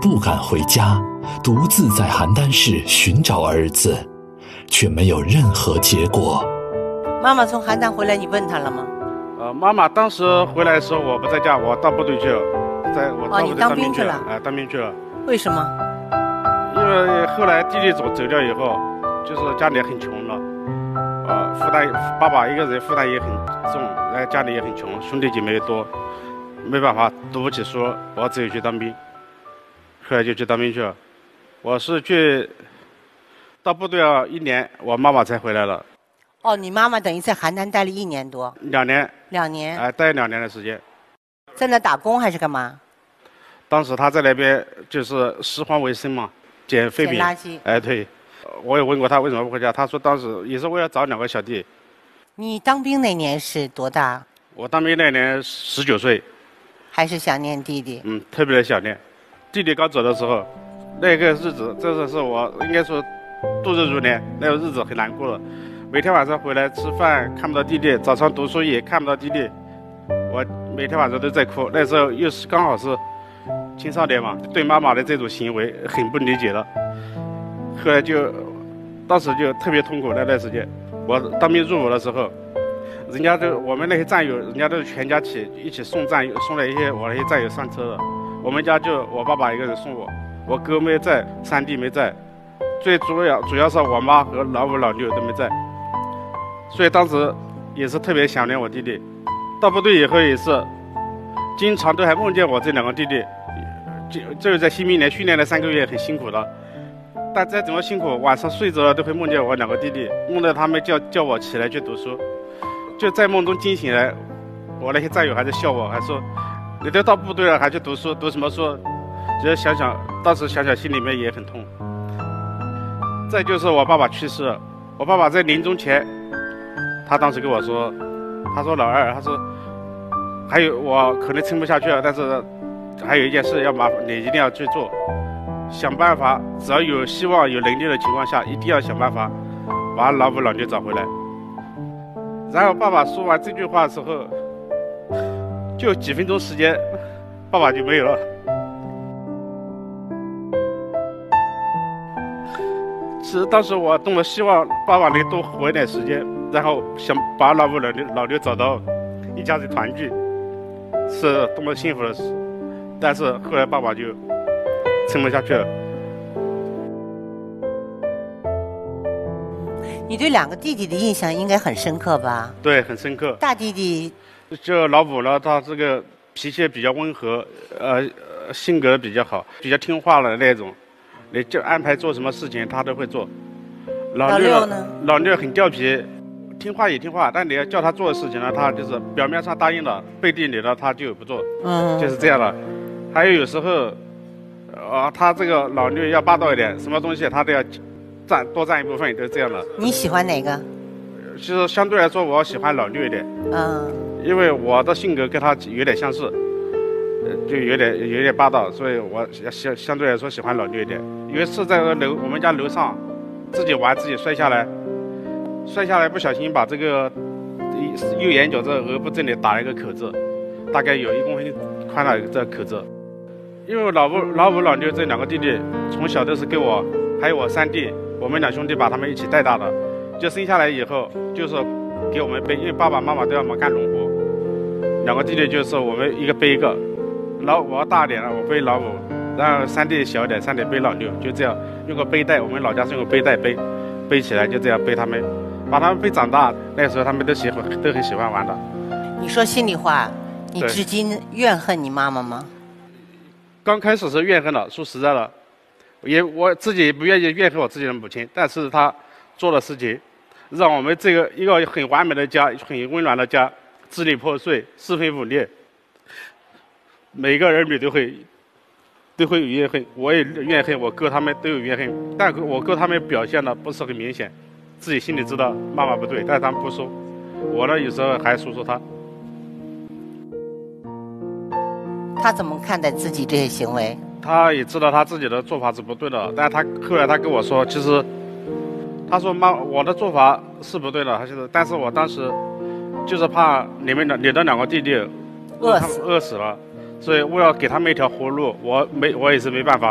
不敢回家，独自在邯郸市寻找儿子，却没有任何结果。 妈妈从邯郸回来，你问她了吗？ 妈妈当时回来的时候我不在家，我到部队去了，我到部队当兵去了。 当兵去了。 为什么？ 因为后来弟弟走掉以后，就是家里很穷了，负担爸爸一个人负担也很重，家里也很穷，兄弟姐妹多，没办法读不起书，我只有去当兵。后来就去当兵去了。我是去到部队了1年，我妈妈才回来了。 你妈妈等于在邯郸待了1年多。 2年。 2年。 待2年的时间。 在那打工还是干嘛？ 当时他在那边就是拾荒为生嘛，捡废品。 捡垃圾。 对。我也问过他为什么不回家，他说当时也是为了找2个小弟。 你当兵那年是多大？ 我当兵那年19岁。 还是想念弟弟？ 特别的想念。弟弟刚走的时候，那个日子真的是我应该说度日如年，那个日子很难过的。每天晚上回来吃饭看不到弟弟，早上读书也看不到弟弟，我每天晚上都在哭。那时候又是刚好是青少年嘛，对妈妈的这种行为很不理解了。后来当时就特别痛苦。那段时间我当兵入伍的时候，人家我们那些战友，人家都是全家一起送了我那些战友上车的。我们家就我爸爸一个人送我哥没在，3弟没在，最主要是我妈和老5、老6都没在，所以当时也是特别想念我弟弟。到部队以后也是经常都还梦见我这2个弟弟，就是在新兵连训练了3个月，很辛苦的。但再怎么辛苦，晚上睡着了都会梦见我2个弟弟，梦到他们叫我起来去读书。就在梦中惊醒来，我那些战友还在笑我，还说你都到部队了还去读书，读什么书？只要当时想想心里面也很痛。再就是我爸爸去世了，我爸爸在临终前，他当时跟我说，他说老二，他说还有我可能撑不下去了，但是还有一件事要麻烦你一定要去做，想办法，只要有希望有能力的情况下，一定要想办法把老5、老6找回来。然后爸爸说完这句话的时候，就几分钟时间，爸爸就没有了。其实当时我动了希望爸爸能多活一点时间，然后想把老5、老6找到，一家人团聚，是多么幸福的事。但是后来爸爸就撑不下去了。 你对2个弟弟的印象应该很深刻吧？ 对，很深刻。 大弟弟就老5呢，他这个脾气比较温和，性格比较好，比较听话的那种，你就安排做什么事情他都会做。 老6呢？ 老6很调皮，听话也听话，但你要叫他做的事情呢，他就是表面上答应了，背地里呢他就不做，就是这样的。还有时候，他这个老6要霸道一点，什么东西他都要多占一部分，都是这样的。 你喜欢哪个？ 其实相对来说，我喜欢老6一点。因为我的性格跟他有点相似，就有点霸道，所以我相对来说喜欢老6一点。有一次在我们家楼上自己玩，自己摔下来不小心把这个右眼角这额部这里打了一个口子，大概有1公分宽的这口子。因为老5、老6这2个弟弟从小都是跟我还有我3弟，我们2兄弟把他们一起带大的，就生下来以后就是给我们背，因为爸爸妈妈都要忙干农活，2个弟弟就是我们一个背一个，我大点了，我背老5，然后3弟小一点，3弟背老6，就这样用个背带，我们老家是用背带背起来，就这样背他们，把他们背长大。那时候他们都很喜欢玩的。 你说心里话，你至今怨恨你妈妈吗？ 刚开始是怨恨的，说实在的，我自己不愿意怨恨我自己的母亲，但是她做的事情，让我们这个一个很完美的家、很温暖的家支离破碎、四分五裂。每个儿女都会有怨恨，我也怨恨，我哥他们都有怨恨，但我哥他们表现的不是很明显，自己心里知道妈妈不对，但是他们不说。我呢，有时候还说他。 他怎么看待自己这些行为？ 他也知道他自己的做法是不对的，但他后来他跟我说，其实他说我的做法是不对的，但是我当时就是怕你的2个弟弟饿死了，所以我要给他们一条活路，我也是没办法。